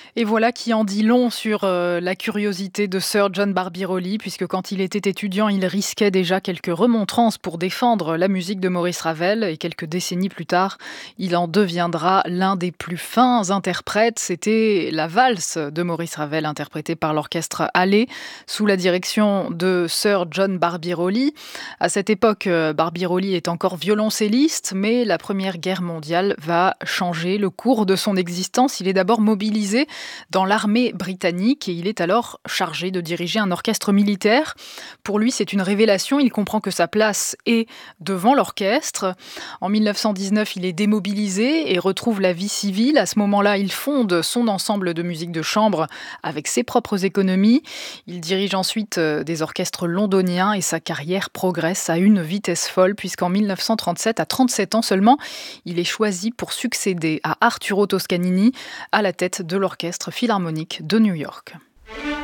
Et voilà qui en dit long sur la curiosité de Sir John Barbirolli, puisque quand il était étudiant, il risquait déjà quelques remontrances pour défendre la musique de Maurice Ravel. Et quelques décennies plus tard, il en deviendra l'un des plus fins interprètes. C'était la valse de Maurice Ravel, interprétée par l'orchestre Hallé, sous la direction de Sir John Barbirolli. À cette époque, Barbirolli est encore violoncelliste, mais la Première Guerre mondiale va changer le cours de son existence. Il est d'abord mobilisé dans l'armée britannique et il est alors chargé de diriger un orchestre militaire. Pour lui, c'est une révélation. Il comprend que sa place est devant l'orchestre. En 1919, il est démobilisé et retrouve la vie civile. À ce moment-là, il fonde son ensemble de musique de chambre avec ses propres économies. Il dirige ensuite des orchestres londoniens et sa carrière progresse à une vitesse folle puisqu'en 1937, à 37 ans seulement, il est choisi pour succéder à Arturo Toscanini à la tête de l'Orchestre philharmonique de New York.